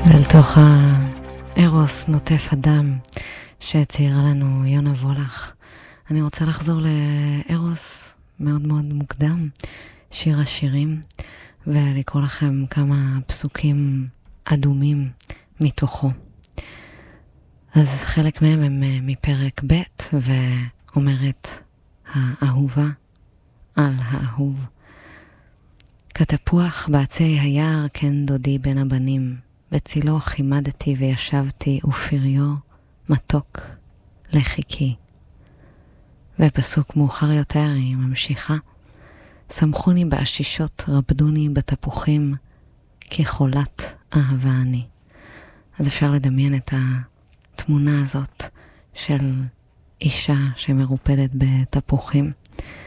ואל תוך הארוס נוטף הדם שהצעירה לנו יונה וולך. אני רוצה לחזור לארוס מאוד מאוד מוקדם, שיר השירים, ולקרוא לכם כמה פסוקים אדומים מתוכו. אז חלק מהם הם מפרק ב' ואומרת האהובה על האהוב. כתפוח בעצי היער כן דודי בין הבנים, בצילו חימדתי וישבתי ופריו מתוק לחיקי. ופסוק מאוחר יותר היא ממשיכה, שמחוני באשישות רבדוני בתפוחים כחולת אהבה אני. אז אפשר לדמיין את התמונה הזאת של אישה שמרופדת בתפוחים